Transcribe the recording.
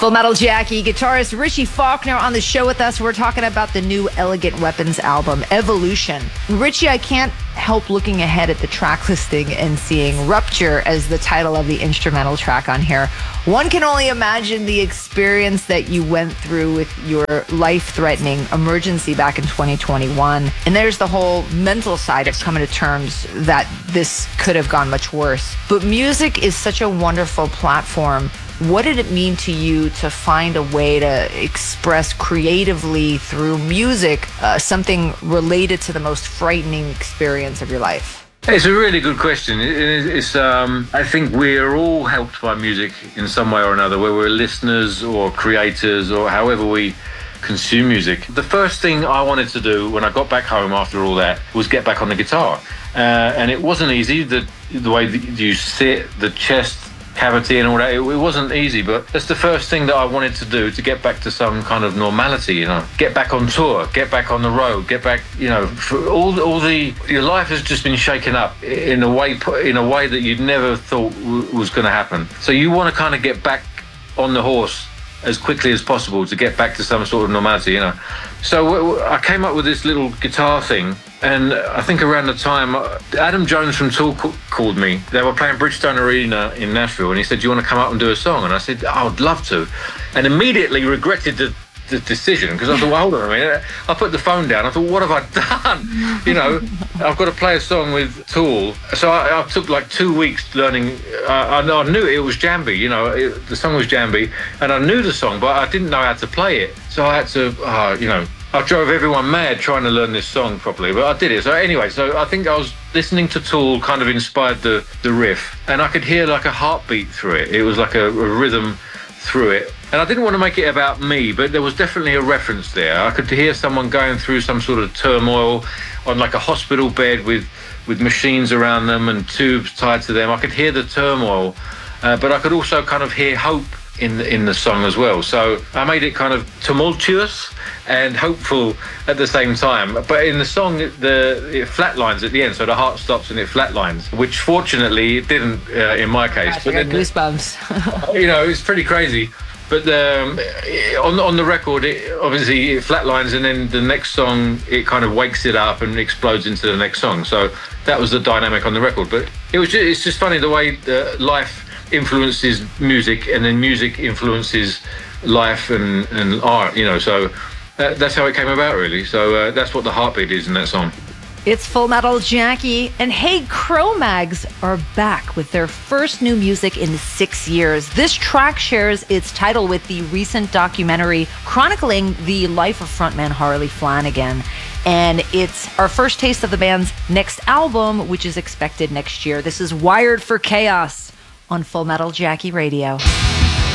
Full Metal Jackie, guitarist Richie Faulkner on the show with us. We're talking about the new Elegant Weapons album, Evolution. Richie, I can't help looking ahead at the track listing and seeing Rupture as the title of the instrumental track on here. One can only imagine the experience that you went through with your life-threatening emergency back in 2021. And there's the whole mental side of coming to terms that this could have gone much worse. But music is such a wonderful platform. What did it mean to you to find a way to express creatively through music something related to the most frightening experience of your life? It's a really good question. I think we're all helped by music in some way or another, whether we're listeners or creators or however we consume music. The first thing I wanted to do when I got back home after all that was get back on the guitar. And it wasn't easy, the way that you sit, the chest cavity and all that, it wasn't easy, but that's the first thing that I wanted to do to get back to some kind of normality, get back on tour, get back on the road, get back, for your life has just been shaken up in a way that you'd never thought was going to happen. So you want to kind of get back on the horse as quickly as possible to get back to some sort of normality, So I came up with this little guitar thing, and I think around the time Adam Jones from Tool called me. They were playing Bridgestone Arena in Nashville, and he said, "Do you want to come up and do a song?" And I said, "I would love to," and immediately regretted the decision, because I thought, well, hold on a minute. I put the phone down. I thought, what have I done? I've got to play a song with Tool. So I took like 2 weeks learning. I knew it was Jambi, the song was Jambi, and I knew the song, but I didn't know how to play it. So I had to, I drove everyone mad trying to learn this song properly, but I did it. So anyway, I think I was listening to Tool kind of inspired the riff, and I could hear like a heartbeat through it. It was like a rhythm through it. And I didn't want to make it about me, but there was definitely a reference there. I could hear someone going through some sort of turmoil on like a hospital bed with machines around them and tubes tied to them. I could hear the turmoil, but I could also kind of hear hope in the song as well. So I made it kind of tumultuous and hopeful at the same time. But in the song, it flatlines at the end, so the heart stops and it flatlines, which fortunately it didn't in my case. Gosh, but I got goosebumps. It's pretty crazy. But on the record, obviously it flatlines, and then the next song, it kind of wakes it up and explodes into the next song. So that was the dynamic on the record. But it's just funny the way life influences music, and then music influences life and art, So that's how it came about, really. So that's what the heartbeat is in that song. It's Full Metal Jackie, and hey, Cro-Mags are back with their first new music in 6 years. This track shares its title with the recent documentary chronicling the life of frontman Harley Flanagan. And it's our first taste of the band's next album, which is expected next year. This is Wired for Chaos on Full Metal Jackie Radio.